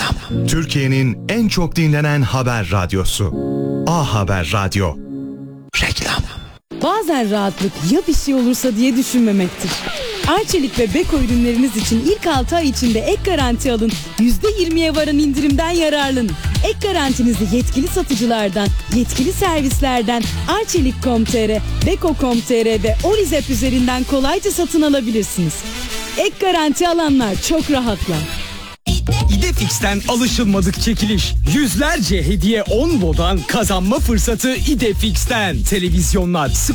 Reklam. Türkiye'nin en çok dinlenen haber radyosu. A Haber Radyo. Reklam. Bazen rahatlık ya bir şey olursa diye düşünmemektir. Arçelik ve Beko ürünleriniz için ilk 6 ay içinde ek garanti alın, %20'ye varan indirimden yararlanın. Ek garantinizi yetkili satıcılardan, yetkili servislerden, Arçelik.com.tr, Beko.com.tr ve Olizep üzerinden kolayca satın alabilirsiniz. Ek garanti alanlar çok rahatlar. İdefix'ten alışılmadık çekiliş. Yüzlerce hediye 10 bodan kazanma fırsatı İdefix'ten. Televizyonlar,